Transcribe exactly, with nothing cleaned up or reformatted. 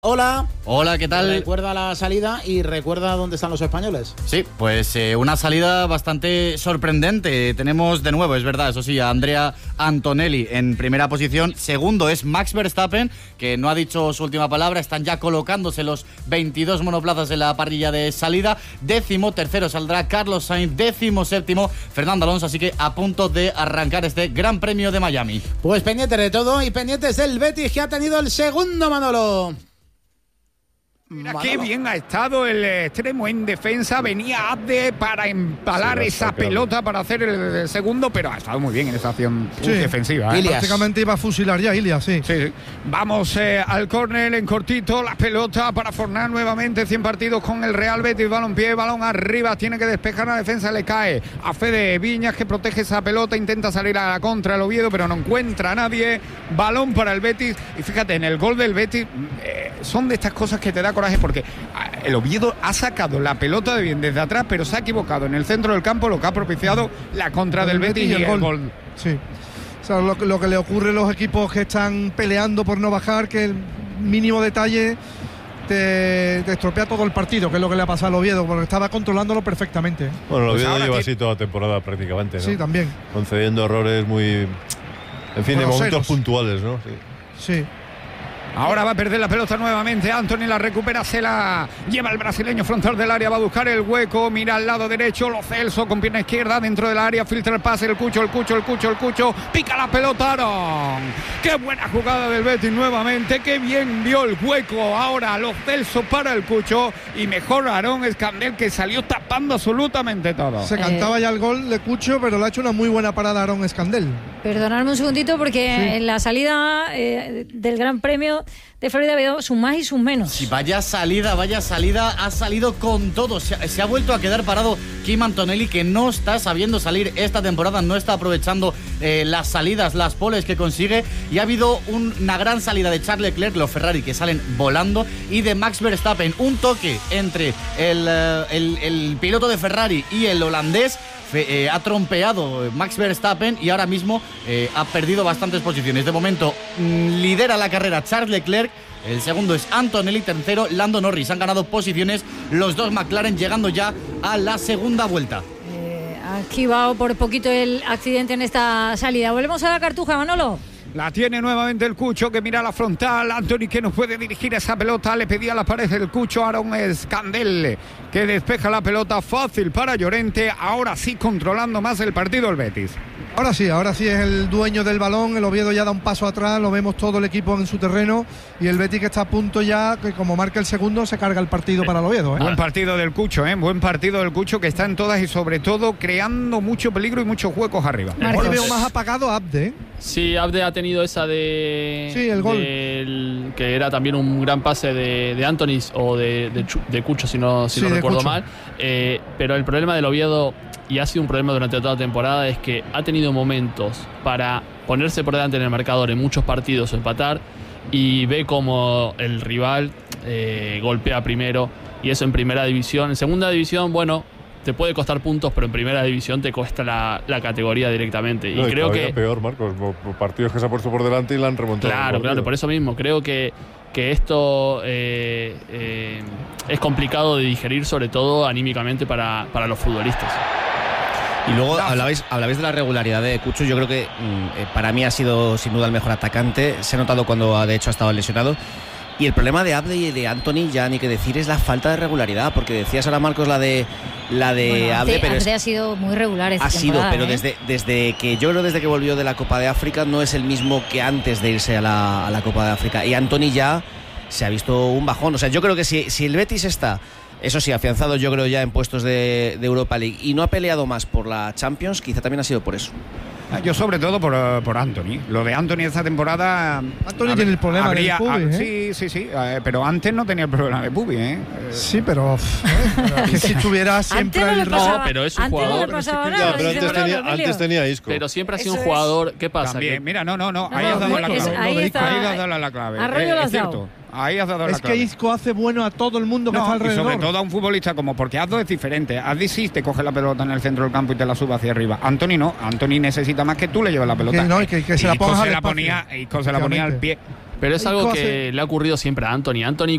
Hola. Hola, ¿qué tal? Recuerda la salida y recuerda dónde están los españoles. Sí, pues eh, una salida bastante sorprendente. Tenemos de nuevo, es verdad, eso sí, a Andrea Antonelli en primera posición. Segundo es Max Verstappen, que no ha dicho su última palabra. Están ya colocándose los veintidós monoplazas en la parrilla de salida. Décimo, tercero saldrá Carlos Sainz. Décimo séptimo, Fernando Alonso. Así que a punto de arrancar este Gran Premio de Miami. Pues pendiente de todo y pendientes del Betis, que ha tenido el segundo, Manolo. Mira qué bien ha estado el extremo en defensa. Venía Abde para empalar sí, esa pelota para hacer el segundo, pero ha estado muy bien en esa acción sí. defensiva. ¿eh? Prácticamente iba a fusilar ya Ilias, sí. sí, sí. Vamos eh, al córner en cortito. La pelota para Fornal nuevamente. cien partidos con el Real Betis. Balón-pie, balón arriba. Tiene que despejar la defensa. Le cae a Fede Viñas, que protege esa pelota. Intenta salir a la contra el Oviedo, pero no encuentra a nadie. Balón para el Betis. Y fíjate, en el gol del Betis eh, son de estas cosas que te da coraje, porque el Oviedo ha sacado la pelota de bien desde atrás, pero se ha equivocado en el centro del campo, lo que ha propiciado la contra del Betis y el, y el gol. gol. Sí. O sea, lo, lo que le ocurre a los equipos que están peleando por no bajar, que el mínimo detalle te, te estropea todo el partido, que es lo que le ha pasado al Oviedo, porque estaba controlándolo perfectamente. Bueno, el Oviedo pues lleva que... así toda la temporada prácticamente, ¿no? Sí, también. Concediendo errores muy... En fin, de momentos puntuales, ¿no? Sí. Sí. Ahora va a perder la pelota nuevamente. Anthony la recupera, se la lleva el brasileño frontal del área, va a buscar el hueco, mira al lado derecho, Lo Celso con pierna izquierda dentro del área, filtra el pase, el Cucho, el Cucho, el Cucho, el Cucho, pica la pelota Aarón. Qué buena jugada del Betis nuevamente, qué bien vio el hueco ahora Lo Celso para el Cucho, y mejor Aarón Escandel, que salió tapando absolutamente todo. Se cantaba eh... ya el gol de Cucho, pero le ha hecho una muy buena parada a Aarón Escandel. Perdonadme un segundito, porque sí. en la salida eh, del Gran Premio de Florida ha habido sus más y sus menos. Sí, vaya salida, vaya salida, ha salido con todo. Se ha, se ha vuelto a quedar parado Kim Antonelli, que no está sabiendo salir esta temporada, no está aprovechando eh, las salidas, las poles que consigue, y ha habido un, una gran salida de Charles Leclerc, los Ferrari que salen volando, y de Max Verstappen, un toque entre el, el, el piloto de Ferrari y el holandés. Eh, ha trompeado Max Verstappen y ahora mismo eh, ha perdido bastantes posiciones. De momento mmm, lidera la carrera Charles Leclerc, el segundo es Antonelli, tercero Lando Norris. Han ganado posiciones los dos McLaren, llegando ya a la segunda vuelta. Eh, ha esquivado por poquito el accidente en esta salida. Volvemos a la Cartuja, Manolo. La tiene nuevamente el Cucho, que mira la frontal. Anthony, que nos puede dirigir esa pelota. Le pedía la pared del Cucho. Aarón Escandel, que despeja la pelota fácil para Llorente. Ahora sí, controlando más el partido el Betis. Ahora sí, ahora sí es el dueño del balón. El Oviedo ya da un paso atrás, lo vemos todo el equipo en su terreno, y el Betis, que está a punto ya, que como marca el segundo, se carga el partido para el Oviedo, ¿eh? Buen partido del Cucho, ¿eh? Buen partido del Cucho, que está en todas y sobre todo creando mucho peligro y muchos huecos arriba. Hoy veo más apagado a Abde, ¿eh? Sí, Abde ha tenido esa de... Sí, el gol. Del, que era también un gran pase de, de Antonis o de, de, de Cucho, si no, si sí, no recuerdo Cucho. mal. Eh, pero el problema del Oviedo, y ha sido un problema durante toda la temporada, es que ha tenido momentos para ponerse por delante en el marcador en muchos partidos o empatar, y ve como el rival eh, golpea primero, y eso en primera división. En segunda división, bueno, te puede costar puntos, pero en primera división te cuesta la, la categoría directamente. No, y, y creo que peor, Marcos, partidos que se ha puesto por delante y la han remontado. Claro, claro, por eso mismo creo que que esto eh, eh, es complicado de digerir, sobre todo anímicamente para, para los futbolistas. Y luego hablabais, hablabais de la regularidad de Cucho. Yo creo que eh, para mí ha sido sin duda el mejor atacante. Se ha notado cuando de hecho ha estado lesionado. Y el problema de Abde y de Anthony, ya ni que decir, es la falta de regularidad, porque decías ahora, Marcos, la de la de bueno, Abde, pero Abde es, ha sido muy regular esta ha sido, pero ¿eh? desde desde que yo creo desde que volvió de la Copa de África no es el mismo que antes de irse a la, a la Copa de África. Y Anthony ya se ha visto un bajón. O sea, yo creo que si, si el Betis está, eso sí, afianzado yo creo ya en puestos de, de Europa League, y no ha peleado más por la Champions, quizá también ha sido por eso. Yo sobre todo por, por Anthony. Lo de Anthony esta temporada... Anthony tiene el problema habría, del pubis, ¿eh? Sí, sí, sí. Eh, pero antes no tenía el problema de pubis, ¿eh? Sí, pero... pero que si tuviera siempre no el pasaba, no, pero es un antes jugador... No pasaba ya, nada, pero si antes tenía, antes tenía Isco. Pero siempre ha sido Eso un jugador... ¿Qué pasa? También, que... mira, no, no, no. no ahí has dado no, la clave. Es, ahí, está, ahí has dado la clave. Arroyo Eh, lo has es cierto. dado. Ahí has dado la es clave. que Isco hace bueno a todo el mundo que no, está alrededor. Y sobre todo a un futbolista como, porque Azdo es diferente. Azdi sí te coge la pelota en el centro del campo y te la sube hacia arriba. Anthony no. Anthony necesita más que tú le lleves la pelota. Que no, y que, que se la pongas al espacio. Isco se la ponía al pie. Pero es algo que le ha ocurrido siempre a Anthony. Anthony